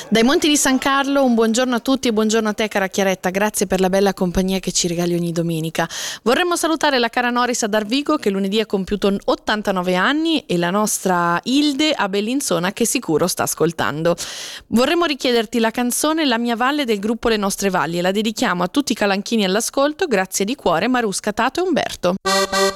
Dai Monti di San Carlo un buongiorno a tutti e buongiorno a te cara Chiaretta, grazie per la bella compagnia che ci regali ogni domenica. Vorremmo salutare la cara Noris ad Arvigo che lunedì ha compiuto 89 anni e la nostra Ilde a Bellinzona che sicuro sta ascoltando. Vorremmo richiederti la canzone La mia valle del gruppo Le Nostre Valli e la dedichiamo a tutti i calanchini all'ascolto, grazie di cuore Marusca, Tato e Umberto.